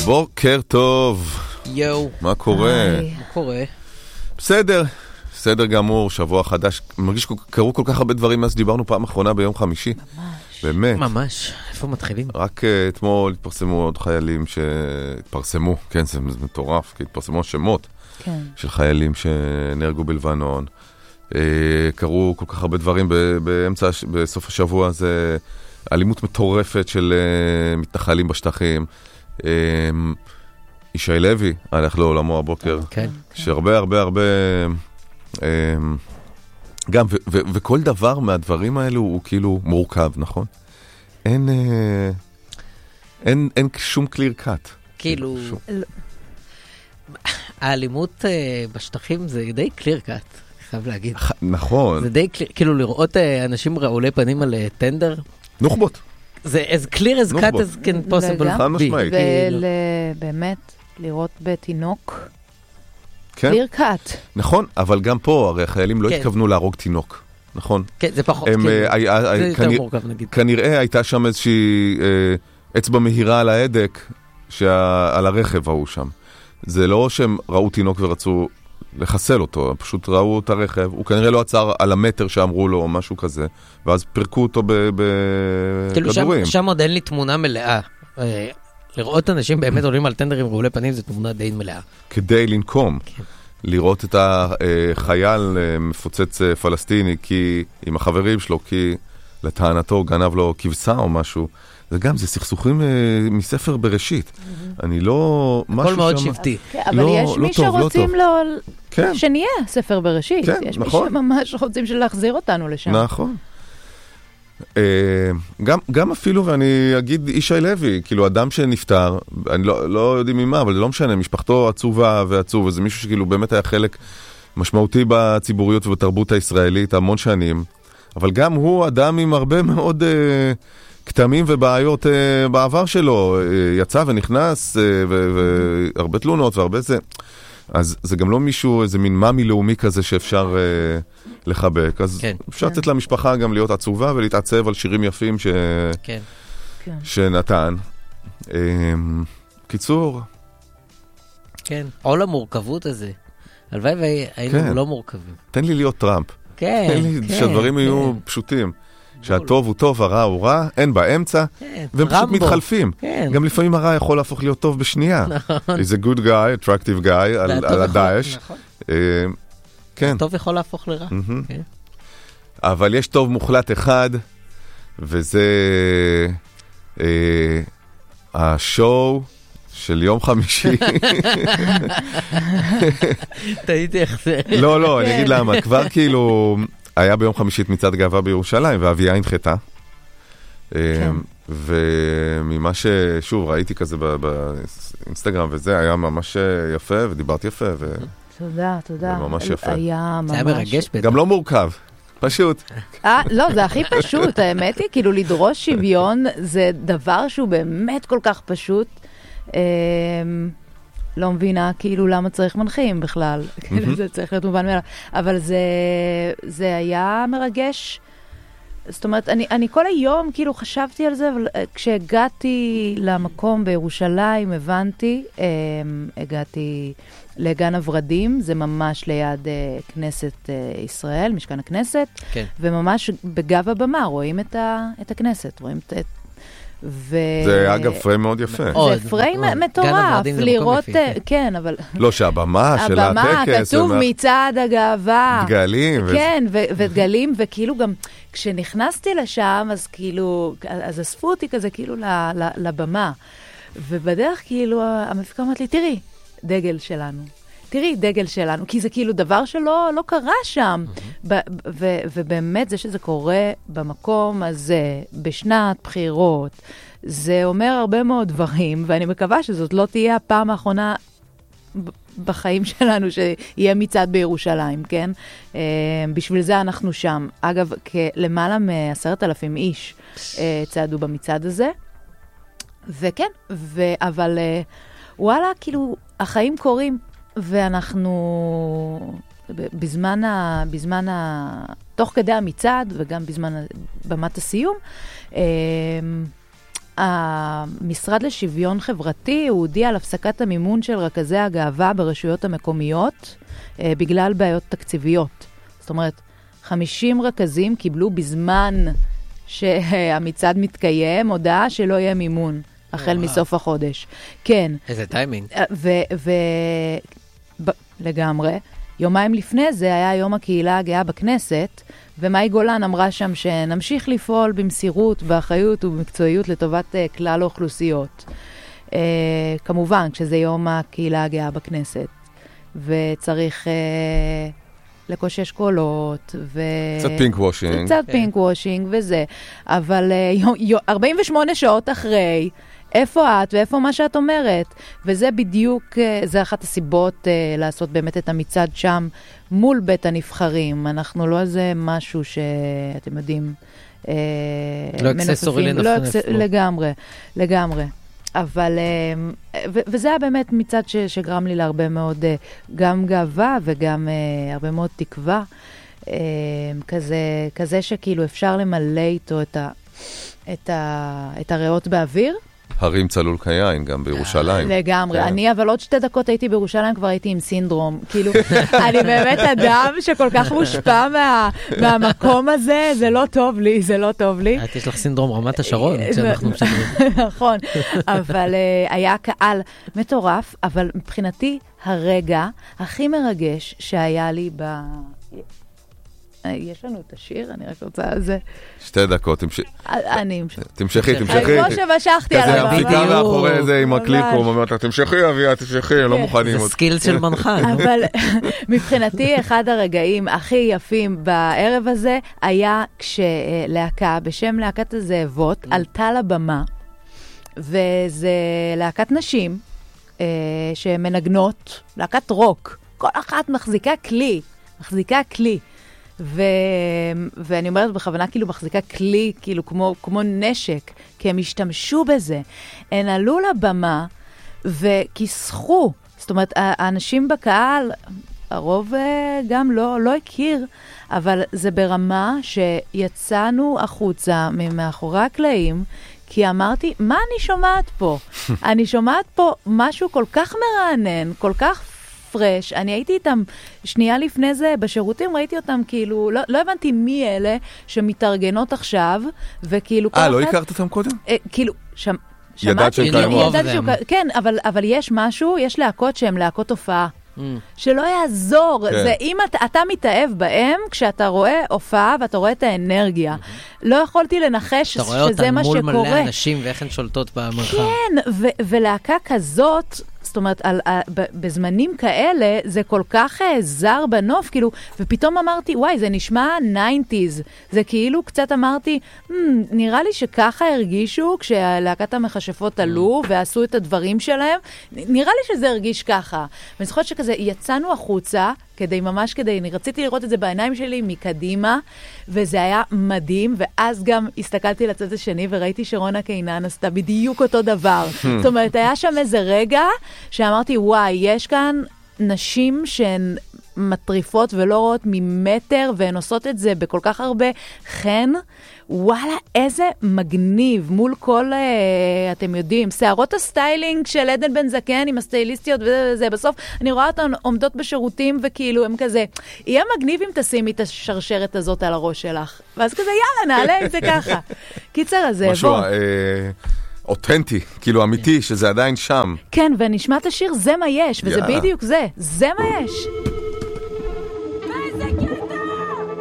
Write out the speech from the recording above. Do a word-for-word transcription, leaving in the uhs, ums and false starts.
בוקר טוב. יו. מה קורה? מה קורה? בסדר, בסדר גמור, שבוע חדש. מרגיש קרו כל כך הרבה דברים מאז דיברנו פעם אחרונה ביום חמישי. ממש. באמת. ממש. איפה מתחילים? רק uh, אתמול התפרסמו עוד חיילים שהתפרסמו, כן, זה, זה מטורף, כי התפרסמו שמות כן. של חיילים שנהרגו בלבנון. Uh, קרו כל כך הרבה דברים באמצע, בסוף השבוע הזה, אלימות מטורפת של uh, מתנחלים בשטחים. Uh, ישי לוי הלך לעולמו הבוקר, כן. שהרבה הרבה הרבה גם, ו- ו- וכל דבר מהדברים האלו הוא כאילו מורכב, נכון? אין אין אין שום קליר קאט. כאילו האלימות בשטחים זה די קליר קאט, חייב להגיד. נכון. זה די קליר, כאילו לראות אנשים רעולי פנים על טנדר. נוח'בות. זה as clear as cut as can possible. חד משמעית. ובאמת לראות בתינוק כן. קליר קאט. נכון, אבל גם פה הרי החיילים לא התכוונו להרוג תינוק, נכון? כן, זה פחות, הם, כאילו, אה, אה, זה אה, יותר כנראה- מורכב נגיד. כנראה הייתה שם איזושהי אה, אצבע מהירה על ההדק שה... על הרכב ההוא שם. זה לא שהם ראו תינוק ורצו לחסל אותו, פשוט ראו את הרכב, הוא כנראה לא עצר על המטר שאמרו לו או משהו כזה, ואז פרקו אותו כאילו שם, בכדורים. שם עוד אין לי תמונה מלאה. אה, לראות אנשים באמת עולים על טנדרים רעולי פנים זה תמונה די מלאה. כדי לנקום. כן. לראות את החייל מפוצץ פלסטיני כי, עם החברים שלו, כי לטענתו גנב לו כבשה או משהו. זה גם, זה סכסוכים מספר בראשית. אני לא... הכל מאוד שבטי. אבל לא- יש לא מי טוב, לא שרוצים טוב. לו כן. שנהיה ספר בראשית. כן, יש מי נכון. שממש רוצים להחזיר אותנו לשם. נכון. אה, גם, גם אפילו, ואני אגיד אישי לוי, כאילו אדם שנפטר, אני לא, לא יודעים ממה, אבל זה לא משנה, משפחתו עצובה ועצוב, וזה מישהו שכאילו באמת היה חלק משמעותי בציבוריות ובתרבות הישראלית המון שנים, אבל גם הוא אדם עם הרבה מאוד אה, כתמים ובעיות אה, בעבר שלו, אה, יצא ונכנס, אה, והרבה תלונות והרבה זה, אז זה גם לא מישהו, איזה מין מאמי לאומי כזה שאפשר אה, לחבק, אז כן. אפשר לתת למשפחה גם להיות עצובה ולהתעצב על שירים יפים ש... כן. כן. שנתן. אה, קיצור, כן. עול המורכבות הזה. הלוואי והיינו כן. לא מורכבים. תן לי להיות טראמפ. כן. תן לי כן, שהדברים יהיו כן. פשוטים. שהטוב הוא טוב, הרע הוא רע, אין באמצע, כן. והם פשוט רמבו. מתחלפים. כן. גם לפעמים הרע יכול להפוך להיות טוב בשנייה. נכון. He's a good guy, attractive guy, על והטוב על יכול- הדאעש. נכון. אה, כן. טוב יכול להפוך לרע. מהמם. כן. אבל יש טוב מוחלט אחד, וזה אה, השואו של יום חמישי. תהיתי איך זה. לא, לא, אני אגיד למה. כבר כאילו, היה ביום חמישי את מצעד גאווה בירושלים, ואביה הנחתה. וממה ששוב, ראיתי כזה ב- באינסטגרם וזה, היה ממש יפה, ודיברתי יפה, ו... תודה, תודה. זה ממש יפה. היה ממש... זה היה מרגש בטח. גם לא מורכב, פשוט. אה, לא, זה הכי פשוט, האמת היא, כאילו לדרוש שוויון זה דבר שהוא באמת כל כך פשוט. אה, לא מבינה כאילו למה צריך מנחים בכלל. כאילו זה צריך להיות מובן מאליו. אבל זה, זה היה מרגש. זאת אומרת, אני, אני כל היום כאילו חשבתי על זה, אבל אה, כשהגעתי למקום בירושלים, הבנתי, אה, הגעתי לגן הוורדים, זה ממש ליד אה, כנסת אה, ישראל, משכן הכנסת, כן. וממש בגב הבמה רואים את, ה, את הכנסת, רואים את... ו... זה אגב פריים מאוד יפה. מאוד. זה פריים מאוד. גן מטורף, הוורדים זה מקום לראות, יפה, אה, כן. כן, אבל... לא, שהבמה של הבמה, הטקס, כתוב ומה- מצעד הגאווה. דגלים. וזה- כן, ו- ודגלים, וכאילו גם כשנכנסתי לשם, אז כאילו, אז אספו אותי כזה כאילו ל- ל- לבמה. ובדרך כאילו המפיקה אמרת לי, תראי, דגל שלנו. תראי, דגל שלנו. כי זה כאילו דבר שלא לא קרה שם. ב- ו- ובאמת זה שזה קורה במקום הזה, בשנת בחירות, זה אומר הרבה מאוד דברים, ואני מקווה שזאת לא תהיה הפעם האחרונה ב- בחיים שלנו שיהיה מצעד בירושלים, כן? אה, בשביל זה אנחנו שם. אגב, למעלה מעשרת אלפים איש אה, צעדו במצעד הזה, וכן, ו- אבל אה, וואלה, כאילו, החיים קורים, ואנחנו בזמן ה... בזמן ה... תוך כדי המצעד, וגם בזמן במת הסיום, אה, המשרד לשוויון חברתי, הוא הודיע על הפסקת המימון של רכזי הגאווה ברשויות המקומיות, אה, בגלל בעיות תקציביות. זאת אומרת, חמישים רכזים קיבלו בזמן שהמצעד מתקיים, הודעה שלא יהיה מימון, החל מסוף החודש. כן. איזה טיימינג. ולגמרי. יומיים לפני זה היה יום הקהילה הגאה בכנסת, ומאי גולן אמרה שם שנמשיך לפעול במסירות, באחריות ובמקצועיות לטובת uh, כלל האוכלוסיות. Uh, כמובן, כשזה יום הקהילה הגאה בכנסת, וצריך uh, לקושש קולות, ו... קצת פינק וושינג. קצת פינק וושינג וזה, אבל uh, ארבעים ושמונה שעות אחרי, איפה את ואיפה מה שאת אומרת? וזה בדיוק, זה אחת הסיבות uh, לעשות באמת את המצעד שם מול בית הנבחרים. אנחנו לא איזה משהו שאתם יודעים... Uh, לא אקססורי לנפנף. לא, לגמרי, לגמרי. אבל, uh, ו- וזה היה באמת מצעד ש- שגרם לי להרבה מאוד, uh, גם גאווה וגם uh, הרבה מאוד תקווה. Uh, כזה, כזה שכאילו אפשר למלא איתו את, ה- את, ה- את הריאות באוויר. הרים צלול כיין, גם בירושלים. לגמרי. אני, אבל עוד שתי דקות הייתי בירושלים, כבר הייתי עם סינדרום. כאילו, אני באמת אדם שכל כך מושפע מהמקום הזה, זה לא טוב לי, זה לא טוב לי. את יש לך סינדרום רמת השרון, כשאנחנו משדרים. נכון, אבל היה קהל מטורף, אבל מבחינתי הרגע הכי מרגש שהיה לי ב... יש לנו את השיר, אני רק רוצה על זה. שתי דקות, תמשכי. אני אמשך. תמשכי, תמשכי. כמו שמשכתי על הבמה. כזה המפיקה מאחורי זה עם הקליקום, אומרת לך, תמשכי אביה, תמשכי, לא מוכנים. זה סקיל של מנחן. אבל מבחינתי, אחד הרגעים הכי יפים בערב הזה, היה כשלהקה, בשם להקת הזאבות, עלתה לבמה, וזה להקת נשים, שמנגנות, להקת רוק, כל אחת מחזיקה כלי, מחזיקה כלי. ו... ואני אומרת בכוונה כאילו מחזיקה כלי, כאילו כמו, כמו נשק, כי הם השתמשו בזה. הן עלו לבמה וכיסחו. זאת אומרת, האנשים בקהל, הרוב גם לא, לא הכיר, אבל זה ברמה שיצאנו החוצה ממאחורי הקלעים, כי אמרתי, מה אני שומעת פה? אני שומעת פה משהו כל כך מרענן, כל כך פרש. אני הייתי איתם שנייה לפני זה בשירותים, ראיתי אותם כאילו, לא, לא הבנתי מי אלה שמתארגנות עכשיו, וכאילו... אה, לא הכרת אותם קודם? אה, כאילו, שם, ידעת שהם קיימו. כן, אבל, אבל יש משהו, יש להקות שהן להקות הופעה. Mm. שלא יעזור, כן. זה אם אתה, אתה מתאהב בהם, כשאתה רואה הופעה ואתה רואה את האנרגיה. Mm-hmm. לא יכולתי לנחש שזה מה שקורה. אתה רואה אותם מול מלא אנשים ואיך הן שולטות במרחב. כן, ו- ולהקה כזאת, זאת אומרת, על, על, בזמנים כאלה, זה כל כך זר בנוף, כאילו, ופתאום אמרתי, וואי, זה נשמע ניינטיז. זה כאילו קצת אמרתי, hmm, נראה לי שככה הרגישו כשהלהקת המכשפות עלו ועשו את הדברים שלהם. נראה לי שזה הרגיש ככה. ואני זוכרת שכזה, יצאנו החוצה, כדי ממש כדי, אני רציתי לראות את זה בעיניים שלי מקדימה, וזה היה מדהים, ואז גם הסתכלתי לצד השני וראיתי שרונה קינן עשתה בדיוק אותו דבר. זאת אומרת, היה שם איזה רגע שאמרתי, וואי, יש כאן נשים שהן מטריפות ולא רואות ממטר, והן עושות את זה בכל כך הרבה חן. וואלה, איזה מגניב, מול כל, אה, אתם יודעים, שערות הסטיילינג של עדן בן זקן עם הסטייליסטיות וזה, בסוף אני רואה אותן עומדות בשירותים וכאילו הם כזה, יהיה מגניב אם תשימי את השרשרת הזאת על הראש שלך. ואז כזה, יאללה, נעלה עם זה ככה. קיצר, אז משהו, בוא. אה, אותנטי, כאילו אמיתי, שזה עדיין שם. כן, ונשמע את השיר, זה מה יש, וזה בדיוק זה, זה מה יש.